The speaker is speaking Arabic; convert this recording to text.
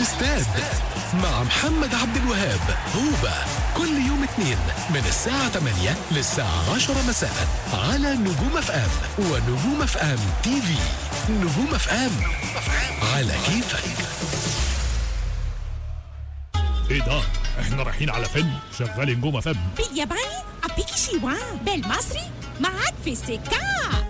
الاستاد مع محمد عبد الوهاب. هوبا كل يوم اثنين من الساعة 8 للساعة 10 مساء على نجوم اف ام ونجوم اف ام تي في. نجوم اف ام على كيفك. ايه ده؟ احنا رايحين على فيلم شغال نجوم اف ام بالياباني أبيكي شيوان بالمصري معاك في السكة.